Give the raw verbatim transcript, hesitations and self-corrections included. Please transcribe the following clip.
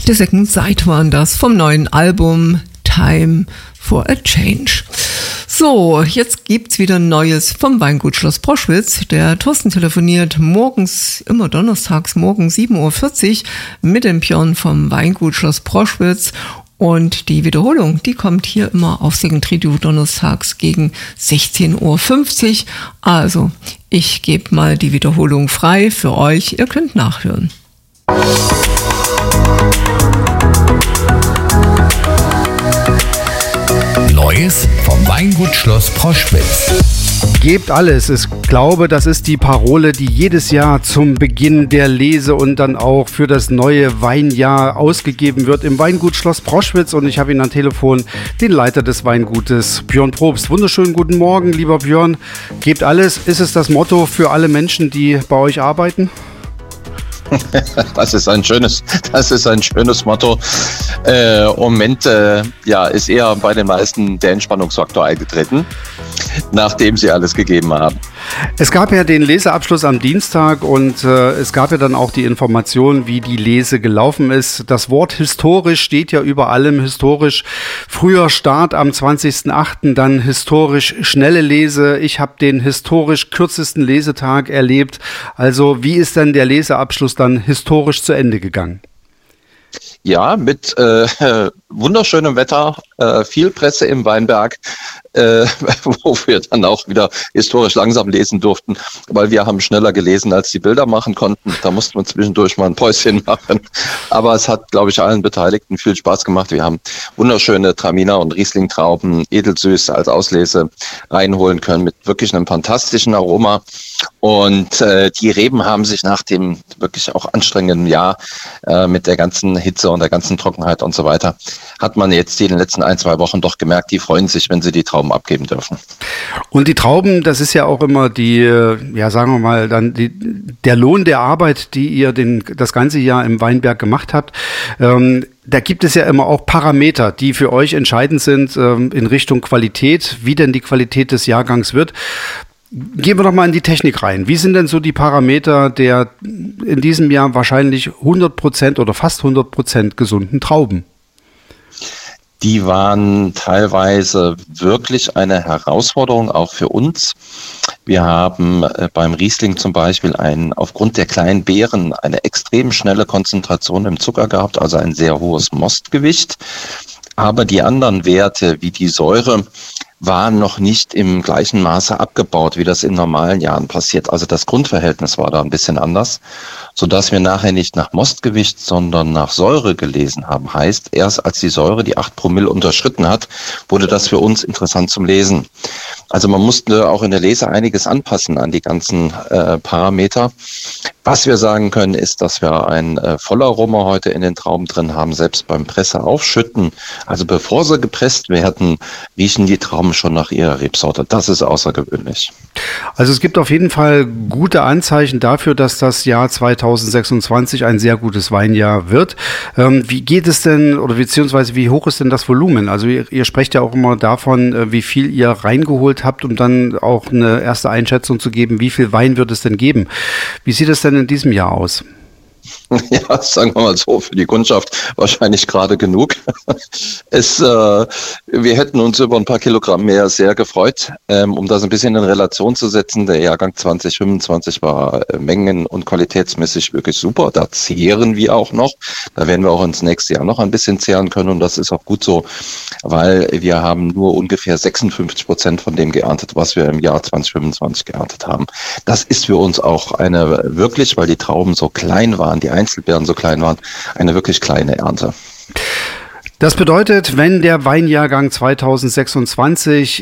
The Second Sight waren das vom neuen Album Time for a Change. So, jetzt gibt's wieder Neues vom Weingut Schloss Proschwitz. Der Thorsten telefoniert morgens, immer donnerstags morgens sieben Uhr vierzig mit dem Björn vom Weingut Schloss Proschwitz. Und die Wiederholung, die kommt hier immer auf Second Trio donnerstags gegen sechzehn Uhr fünfzig. Also, ich gebe mal die Wiederholung frei für euch. Ihr könnt nachhören. Neues vom Weingut Schloss Proschwitz. Gebt alles. Ich glaube, das ist die Parole, die jedes Jahr zum Beginn der Lese und dann auch für das neue Weinjahr ausgegeben wird im Weingut Schloss Proschwitz. Und ich habe ihn am Telefon, den Leiter des Weingutes, Björn Probst. Wunderschönen guten Morgen, lieber Björn. Gebt alles. Ist es das Motto für alle Menschen, die bei euch arbeiten? Das ist ein schönes, das ist ein schönes Motto. Äh, Im Moment äh, ja, ist eher bei den meisten der Entspannungsfaktor eingetreten, nachdem sie alles gegeben haben. Es gab ja den Leseabschluss am Dienstag und äh, es gab ja dann auch die Information, wie die Lese gelaufen ist. Das Wort historisch steht ja über allem. Historisch früher Start am zwanzigsten achten, dann historisch schnelle Lese. Ich habe den historisch kürzesten Lesetag erlebt. Also wie ist denn der Leseabschluss dann historisch zu Ende gegangen? Ja, mit äh, wunderschönem Wetter, äh, viel Presse im Weinberg, äh, wo wir dann auch wieder historisch langsam lesen durften, weil wir haben schneller gelesen, als die Bilder machen konnten. Da mussten wir zwischendurch mal ein Päuschen machen. Aber es hat, glaube ich, allen Beteiligten viel Spaß gemacht. Wir haben wunderschöne Traminer und Riesling-Trauben, edelsüß als Auslese reinholen können mit wirklich einem fantastischen Aroma. Und äh, die Reben haben sich nach dem wirklich auch anstrengenden Jahr äh, mit der ganzen Hitze und der ganzen Trockenheit und so weiter, hat man jetzt in den letzten ein, zwei Wochen doch gemerkt, die freuen sich, wenn sie die Trauben abgeben dürfen. Und die Trauben, das ist ja auch immer die, ja sagen wir mal, dann die, der Lohn der Arbeit, die ihr den, das ganze Jahr im Weinberg gemacht habt. Ähm, da gibt es ja immer auch Parameter, die für euch entscheidend sind ähm, in Richtung Qualität, wie denn die Qualität des Jahrgangs wird. Gehen wir doch mal in die Technik rein. Wie sind denn so die Parameter der in diesem Jahr wahrscheinlich hundert Prozent oder fast hundert Prozent gesunden Trauben? Die waren teilweise wirklich eine Herausforderung, auch für uns. Wir haben äh, beim Riesling zum Beispiel ein, aufgrund der kleinen Beeren eine extrem schnelle Konzentration im Zucker gehabt, also ein sehr hohes Mostgewicht. Aber die anderen Werte, wie die Säure, waren noch nicht im gleichen Maße abgebaut, wie das in normalen Jahren passiert. Also das Grundverhältnis war da ein bisschen anders, sodass wir nachher nicht nach Mostgewicht, sondern nach Säure gelesen haben. Heißt, erst als die Säure die acht Promille unterschritten hat, wurde das für uns interessant zum Lesen. Also man musste auch in der Lese einiges anpassen an die ganzen äh, Parameter. Was wir sagen können, ist, dass wir ein äh, Vollaroma heute in den Trauben drin haben, selbst beim Presse aufschütten. Also bevor sie gepresst werden, riechen die Trauben schon nach ihrer Rebsorte. Das ist außergewöhnlich. Also es gibt auf jeden Fall gute Anzeichen dafür, dass das Jahr zweitausendsechsundzwanzig ein sehr gutes Weinjahr wird. Ähm, wie geht es denn, oder beziehungsweise wie hoch ist denn das Volumen? Also ihr, ihr sprecht ja auch immer davon, äh, wie viel ihr reingeholt habt, um dann auch eine erste Einschätzung zu geben, wie viel Wein wird es denn geben? Wie sieht es denn in diesem Jahr aus? Ja, sagen wir mal so, für die Kundschaft wahrscheinlich gerade genug. Es, äh, wir hätten uns über ein paar Kilogramm mehr sehr gefreut, ähm, um das ein bisschen in Relation zu setzen. Der Jahrgang zwanzig fünfundzwanzig war äh, mengen- und qualitätsmäßig wirklich super. Da zehren wir auch noch. Da werden wir auch ins nächste Jahr noch ein bisschen zehren können und das ist auch gut so, weil wir haben nur ungefähr sechsundfünfzig Prozent von dem geerntet, was wir im Jahr zwanzig fünfundzwanzig geerntet haben. Das ist für uns auch eine wirklich, weil die Trauben so klein waren, die Einzelbeeren so klein waren, eine wirklich kleine Ernte. Das bedeutet, wenn der Weinjahrgang zweitausendsechsundzwanzig